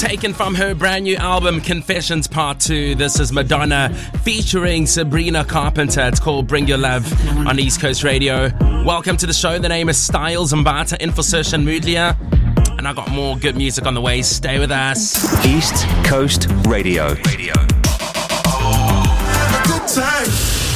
taken from her brand new album Confessions Part 2. This is Madonna featuring Sabrina Carpenter. It's called Bring Your Love on East Coast Radio. Welcome to the show. The name is Styles Mbata, Infosys and Moodlia. And I got more good music on the way. Stay with us. East Coast Radio. Good time.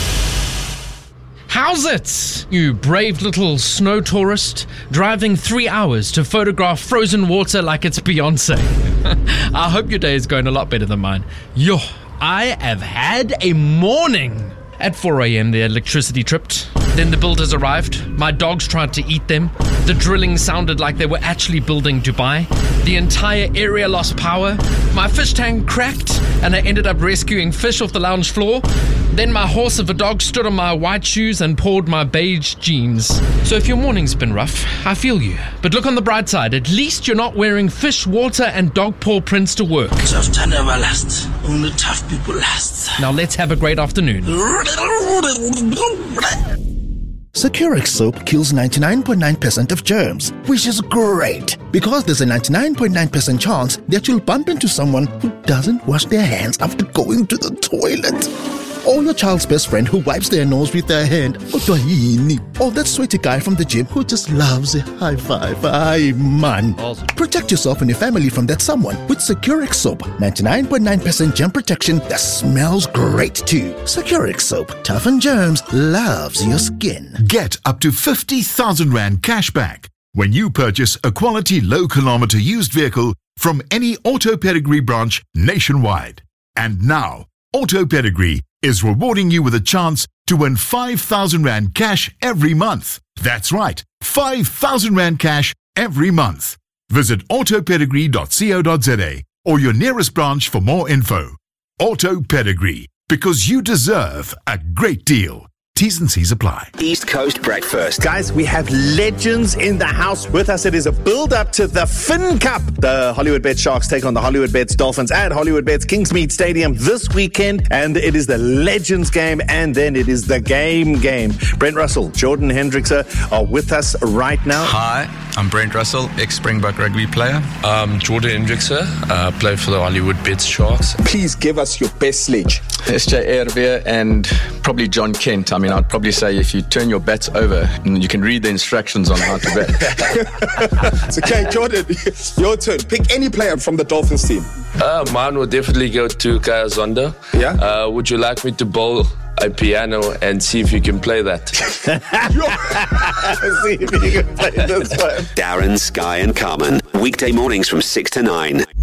How's it, you brave little snow tourist, driving 3 hours to photograph frozen water like it's Beyonce? I hope your day is going a lot better than mine. Yo, I have had a morning. At 4 a.m. the electricity tripped. Then the builders arrived. My dogs tried to eat them. The drilling sounded like they were actually building Dubai. The entire area lost power. My fish tank cracked and I ended up rescuing fish off the lounge floor. Then my horse of a dog stood on my white shoes and poured my beige jeans. So if your morning's been rough, I feel you. But look on the bright side. At least you're not wearing fish, water and dog paw prints to work. Tough time never lasts. Only tough people last. Now let's have a great afternoon. Securix soap kills 99.9% of germs, which is great because there's a 99.9% chance that you'll bump into someone who doesn't wash their hands after going to the toilet. Or your child's best friend who wipes their nose with their hand. Or that sweaty guy from the gym who just loves a high five. Aye, man. Protect yourself and your family from that someone with Securix soap. 99.9% germ protection that smells great too. Securix soap. Toughen germs. Loves your skin. Get up to 50,000 Rand cash back when you purchase a quality low-kilometer used vehicle from any Auto Pedigree branch nationwide. And now, Auto Pedigree is rewarding you with a chance to win 5,000 Rand cash every month. That's right, 5,000 Rand cash every month. Visit autopedigree.co.za or your nearest branch for more info. Auto Pedigree, because you deserve a great deal. T's and C's apply. East Coast Breakfast. Guys, we have legends in the house with us. It is a build-up to the Finn Cup. The Hollywood Bet Sharks take on the Hollywood Bets Dolphins at Hollywood Bets Kingsmead Stadium this weekend. And it is the Legends game, and then it is the game. Brent Russell, Jordan Hendrickse are with us right now. Hi, I'm Brent Russell, ex-Springbok rugby player. Jordan Hendrickse, play for the Hollywood Bets Sharks. Please give us your best sledge. SJ Erwe and probably John Kent. I mean, I'd probably say if you turn your bets over, you can read the instructions on how to bet. It's okay, Jordan, your turn. Pick any player from the Dolphins team. Mine would definitely go to Kaya Zonda. Yeah? Would you like me to bowl a piano and see if you can play that? See if you can play this one. Darren, Sky and Carmen. Weekday mornings from 6 to 9.